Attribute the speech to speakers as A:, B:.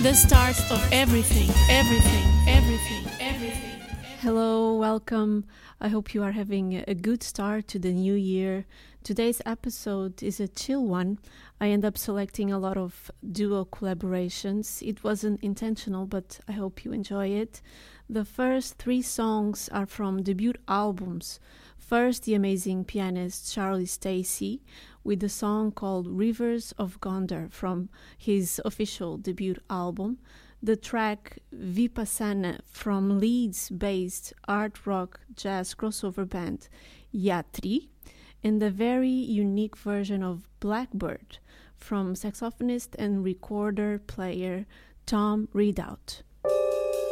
A: The start of everything, everything, everything, everything.
B: Hello, welcome. I hope you are having a good start to the new year. Today's episode is a chill one. I end up selecting a lot of duo collaborations. It wasn't intentional, but I hope you enjoy it. The first three songs are from debut albums. First, the amazing pianist Charlie Stacey with the song called Rivers of Gondar from his official debut album. The track Vipassana from Leeds-based art rock jazz crossover band Yatri, and the very unique version of Blackbird from saxophonist and recorder player Tom Ridout.